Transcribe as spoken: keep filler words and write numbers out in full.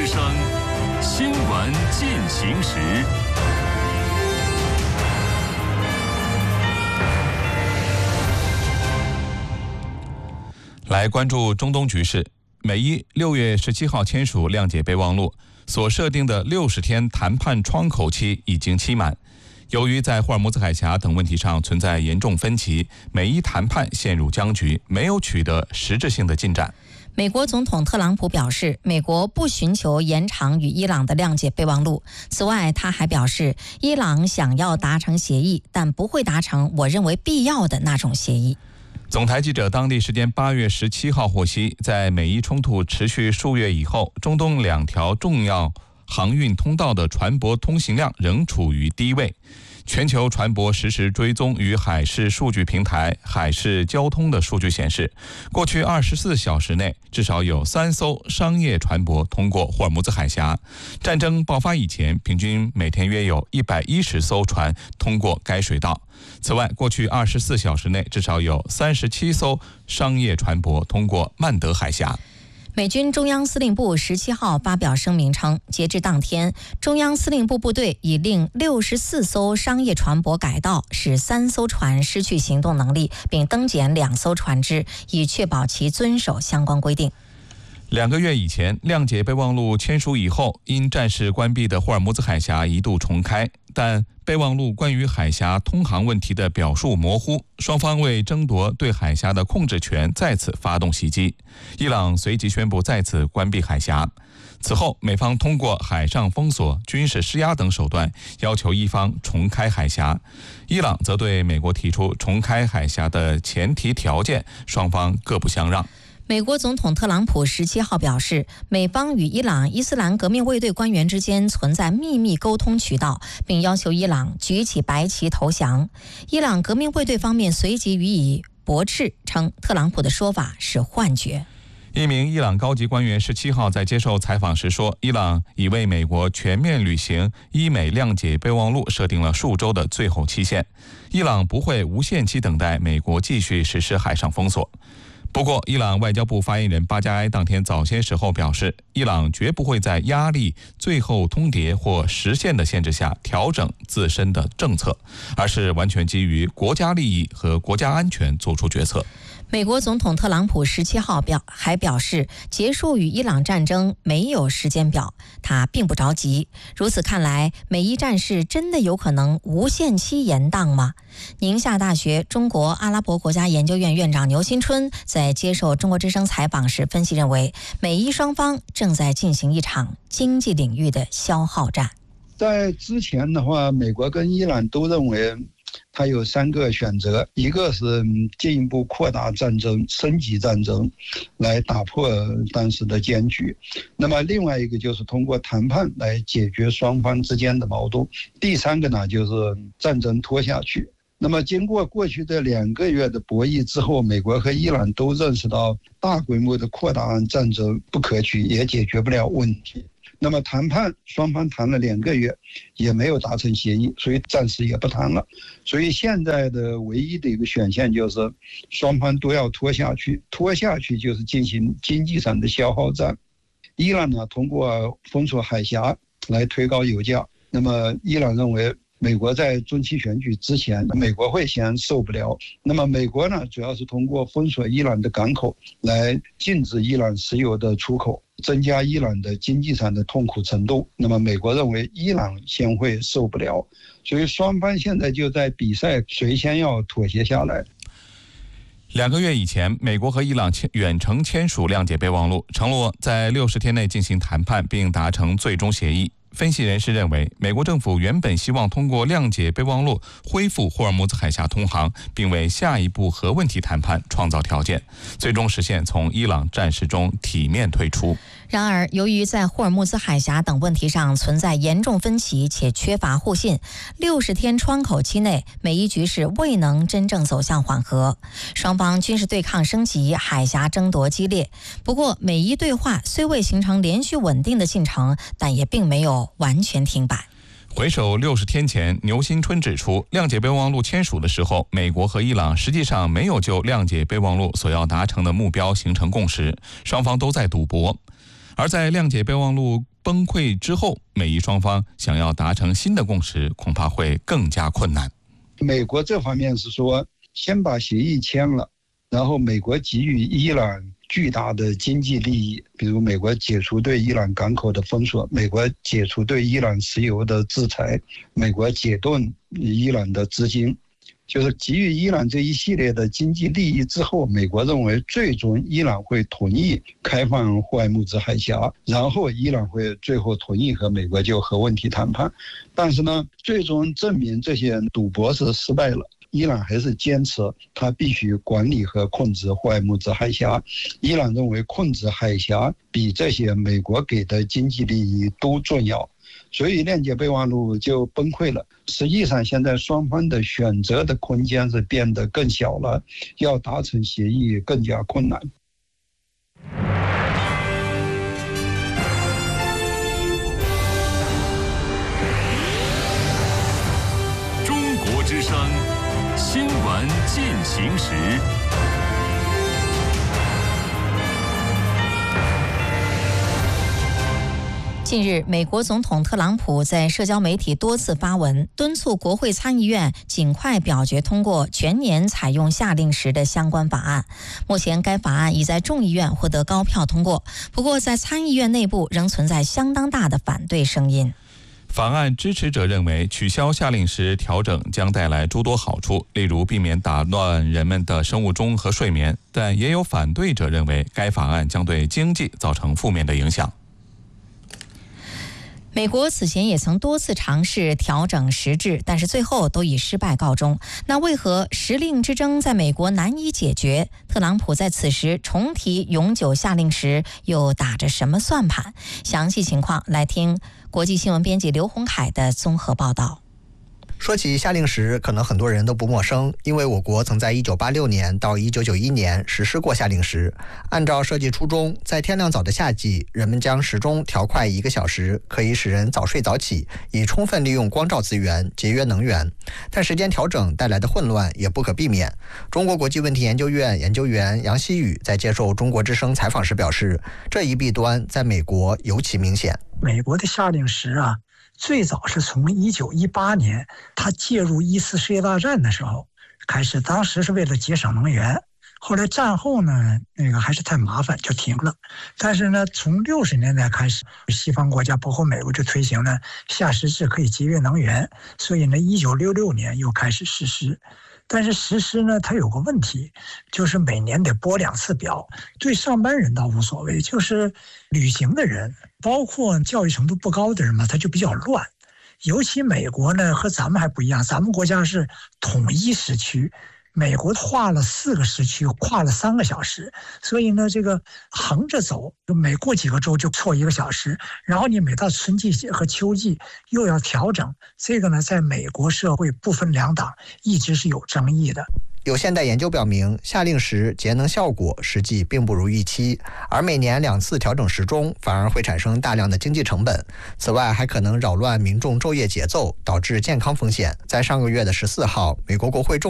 之声新闻进行时。 来关注中东局势。美伊六月十七号签署谅解备忘录，所设定的六十天谈判窗口期已经期满。由于在霍尔木兹海峡等问题上存在严重分歧，美伊谈判陷入僵局，没有取得实质性的进展。 美国总统特朗普表示，美国不寻求延长与伊朗的谅解备忘录。此外，他还表示，伊朗想要达成协议，但不会达成我认为必要的那种协议。 总台记者当地时间八月十七号获悉，在美伊冲突持续数月以后，中东两条重要航运通道的船舶通行量仍处于低位。全球船舶实时追踪与海事数据平台海事交通的数据显示，过去二十四小时内至少有三艘商业船舶通过霍尔木兹海峡。战争爆发以前，平均每天约有一百一十艘船通过该水道。此外，过去二十四小时内至少有三十七艘商业船舶通过曼德海峡。 美军中央司令部十七号发表声明称，截至当天，中央司令部部队已令六十四艘商业船舶改道，使三艘船失去行动能力，并登检两艘船只，以确保其遵守相关规定。 两个月以前，谅解备忘录签署以后，因战事关闭的霍尔木兹海峡一度重开，但备忘录关于海峡通航问题的表述模糊，双方为争夺对海峡的控制权再次发动袭击。伊朗随即宣布再次关闭海峡。此后，美方通过海上封锁、军事施压等手段，要求伊方重开海峡。伊朗则对美国提出重开海峡的前提条件，双方各不相让。 美国总统特朗普十七号表示，美方与伊朗伊斯兰革命卫队官员之间存在秘密沟通渠道，并要求伊朗举起白旗投降。伊朗革命卫队方面随即予以驳斥，称特朗普的说法是幻觉。 一名伊朗高级官员十七号在接受采访时说，伊朗已为美国全面履行伊美谅解备忘录设定了数周的最后期限，伊朗不会无限期等待美国继续实施海上封锁。不过，伊朗外交部发言人巴加埃当天早些时候表示，伊朗绝不会在压力、最后通牒或实现的限制下调整自身的政策，而是完全基于国家利益和国家安全做出决策。 美国总统特朗普十七号表还表示，结束与伊朗战争没有时间表，他并不着急。如此看来，美伊战事真的有可能无限期延宕吗？宁夏大学中国阿拉伯国家研究院院长牛新春在接受中国之声采访时分析认为，美伊双方正在进行一场经济领域的消耗战。 在之前的话，美国跟伊朗都认为它有三个选择，一个是进一步扩大战争、升级战争，来打破当时的僵局；那么另外一个就是通过谈判来解决双方之间的矛盾；第三个呢，就是战争拖下去。那么经过过去的两个月的博弈之后，美国和伊朗都认识到大规模的扩大战争不可取，也解决不了问题。那么谈判双方谈了两个月也没有达成协议，所以暂时也不谈了。所以现在的唯一的一个选项就是双方都要拖下去，拖下去就是进行经济上的消耗战。伊朗呢，通过封锁海峡来推高油价。那么伊朗认为美国在中期选举之前，美国会先受不了。那么美国呢，主要是通过封锁伊朗的港口来禁止伊朗石油的出口，增加伊朗的经济上的痛苦程度。那么美国认为伊朗先会受不了，所以双方现在就在比赛谁先要妥协下来。 两个月以前，美国和伊朗远程签署谅解备忘录，承诺在六十天内进行谈判并达成最终协议。分析人士认为，美国政府原本希望通过谅解备忘录恢复霍尔木兹海峡通航，并为下一步核问题谈判创造条件，最终实现从伊朗战事中体面退出。 然而，由于在霍尔木兹海峡等问题上存在严重分歧且缺乏互信，六十天窗口期内，美伊局势未能真正走向缓和，双方军事对抗升级，海峡争夺激烈。不过，美伊对话虽未形成连续稳定的进程，但也并没有完全停摆。 回首六十天前，牛新春指出，谅解备忘录签署的时候，美国和伊朗实际上没有就谅解备忘录所要达成的目标形成共识，双方都在赌博。而在谅解备忘录崩溃之后，美伊双方想要达成新的共识，恐怕会更加困难。 美国这方面是说，先把协议签了，然后美国给予伊朗巨大的经济利益，比如美国解除对伊朗港口的封锁，美国解除对伊朗石油的制裁，美国解冻伊朗的资金，就是给予伊朗这一系列的经济利益之后，美国认为最终伊朗会同意开放霍尔木兹海峡，然后伊朗会最后同意和美国就核问题谈判。但是呢，最终证明这些赌博是失败了，伊朗还是坚持他必须管理和控制霍尔木兹海峡。伊朗认为控制海峡比这些美国给的经济利益都重要，所以链接备忘录就崩溃了。实际上现在双方的选择的空间是变得更小了，要达成协议更加困难。 中国之声新闻进行时。 近日，美国总统特朗普在社交媒体多次发文，敦促国会参议院尽快表决通过全年采用夏令时的相关法案。目前，该法案已在众议院获得高票通过，不过在参议院内部仍存在相当大的反对声音。 法案支持者认为，取消夏令时调整将带来诸多好处，例如避免打乱人们的生物钟和睡眠，但也有反对者认为，该法案将对经济造成负面的影响。 美国此前也曾多次尝试调整时制，但是最后都以失败告终。那为何时令之争在美国难以解决？特朗普在此时重提永久夏令时，又打着什么算盘？详细情况来听国际新闻编辑刘洪凯的综合报道。 说起夏令时，可能很多人都不陌生，因为我国曾在一九八六年到一九九一年实施过夏令时。按照设计初衷，在天亮早的夏季，人们将时钟调快一个小时，可以使人早睡早起，以充分利用光照资源，节约能源。但时间调整带来的混乱也不可避免。中国国际问题研究院研究员杨希宇在接受中国之声采访时表示，这一弊端在美国尤其明显。 美国的夏令时啊，最早是从一九一八年他介入一次世界大战的时候开始，当时是为了节省能源，后来战后呢，那个还是太麻烦就停了。但是呢，从六十年代开始，西方国家包括美国就推行了夏时制，可以节约能源，所以呢，一九六六年又开始实施。但是实施呢，它有个问题，就是每年得拨两次表。对上班人倒无所谓，就是旅行的人，包括教育程度不高的人嘛，他就比较乱。尤其美国呢，和咱们还不一样，咱们国家是统一时区。美国划了四个时区，跨了三个小时，所以呢，这个横着走，每过几个周就错一个小时，然后你每到春季和秋季又要调整，这个呢，在美国社会不分两党一直是有争议的。 有现代研究表明，夏令时节能效果实际并不如预期，而每年两次调整时钟反而会产生大量的经济成本。此外，还可能扰乱民众昼夜节奏，导致健康风险。在上个月的十四号，美国国会众